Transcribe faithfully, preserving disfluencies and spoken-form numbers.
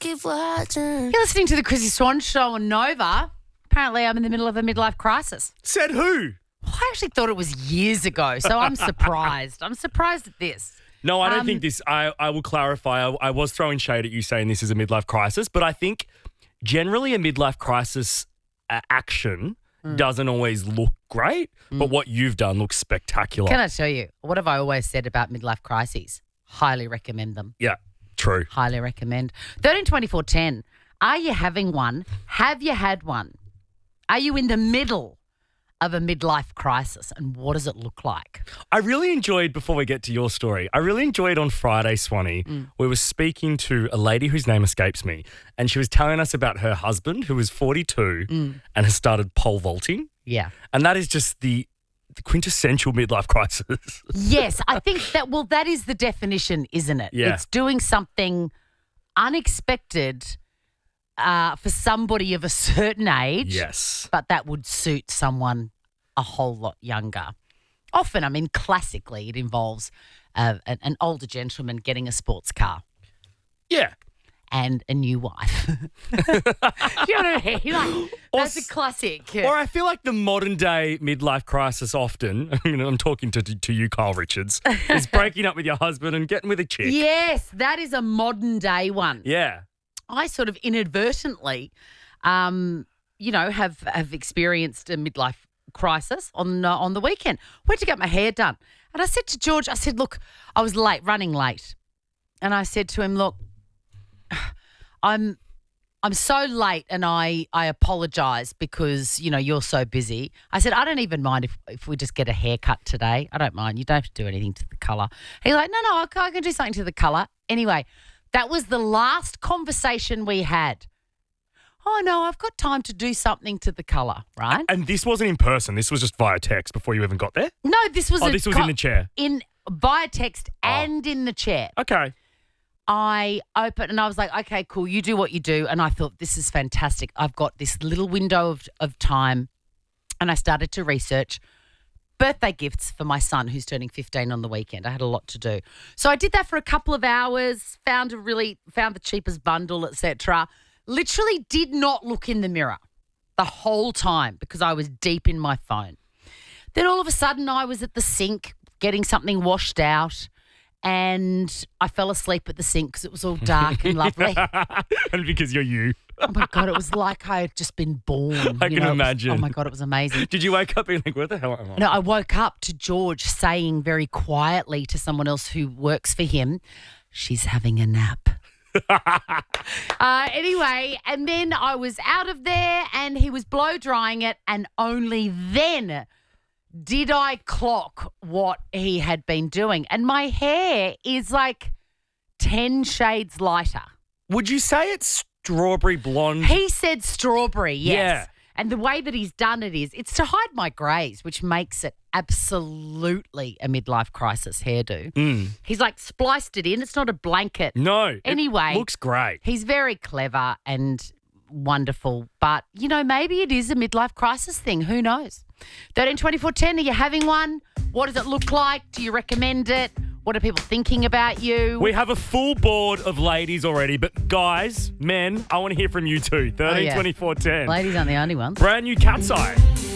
keep watching. You're listening to the Chrissy Swan Show on Nova. Apparently, I'm in the middle of a midlife crisis. Said who? Well, I actually thought it was years ago, so I'm surprised. I'm surprised at this. No, I don't Um, think this. I, I will clarify. I, I was throwing shade at you saying this is a midlife crisis, but I think generally a midlife crisis uh, action Hmm. doesn't always look great, but what you've done looks spectacular. Can I tell you, what have I always said about midlife crises? Highly recommend them. yeah, true. Highly recommend. thirteen twenty-four ten. Are you having one? Have you had one? Are you in the middle of a midlife crisis? And what does it look like? I really enjoyed, before we get to your story, I really enjoyed on Friday, Swanee, Mm. we were speaking to a lady whose name escapes me, and she was telling us about her husband who is forty-two Mm. and has started pole vaulting. Yeah. And that is just the, the quintessential midlife crisis. Yes, I think that, well, that is the definition, isn't it? Yeah. It's doing something unexpected uh, for somebody of a certain age. Yes. But that would suit someone a whole lot younger. Often, I mean, classically, it involves uh, an, an older gentleman getting a sports car Yeah. and a new wife. you know what I mean? Like, Or that's s- a classic. Or I feel like the modern day midlife crisis often, I mean, I'm talking to, to you, Kyle Richards, is breaking up with your husband and getting with a chick. Yes, that is a modern day one. Yeah. I sort of inadvertently, um, you know, have have experienced a midlife crisis on uh, on the weekend. Went to get my hair done, and I said to George, I said, "Look, I was late, running late," and I said to him, "Look, I'm I'm so late, and I I apologise because you know you're so busy." I said, "I don't even mind if if we just get a haircut today. I don't mind. You don't have to do anything to the colour." He's like, "No, no, I can, I can do something to the colour." Anyway. That was the last conversation we had. Oh, no, I've got time to do something to the colour, right? And this wasn't in person. This was just via text before you even got there? No, this was Oh, a this was co- in the chair. in via text Oh. and in the chair. Okay. I opened and I was like, okay, cool, you do what you do. And I thought, this is fantastic. I've got this little window of, of time. And I started to research birthday gifts for my son who's turning fifteen on the weekend. I had a lot to do. So I did that for a couple of hours, found a really, found the cheapest bundle, et cetera. Literally did not look in the mirror the whole time because I was deep in my phone. Then all of a sudden I was at the sink getting something washed out and I fell asleep at the sink because it was all dark and lovely. And because you're you. Oh, my God, it was like I had just been born. I you can know, it was- imagine. oh, my God, it was amazing. Did you wake up being like, where the hell am I? No, I woke up to George saying very quietly to someone else who works for him, she's having a nap. uh, anyway, and then I was out of there and he was blow drying it, and only then did I clock what he had been doing. And my hair is like ten shades lighter. Would you say it's strawberry blonde? He said strawberry, yes. Yeah. And the way that he's done it is it's to hide my greys, which makes it absolutely a midlife crisis hairdo. Mm. He's like spliced it in. It's not a blanket. No. it Anyway. looks great. He's very clever and wonderful. But, you know, maybe it is a midlife crisis thing. Who knows? thirteen twenty-four ten, are you having one? What does it look like? Do you recommend it? What are people thinking about you? We have a full board of ladies already, but guys, men, I want to hear from you too. thirteen yeah. twenty-four ten. Ladies aren't the only ones. Brand new Cat's Eye.